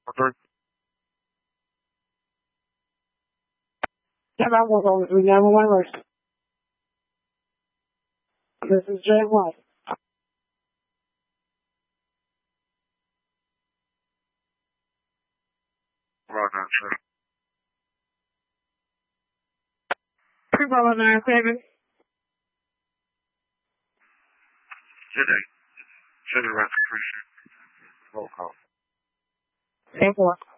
Okay. Yeah, that was on the 911. This is Jay White. Right now, sir. 2097. Today. Sugar Ranch Precinct. Roll call. 10-4.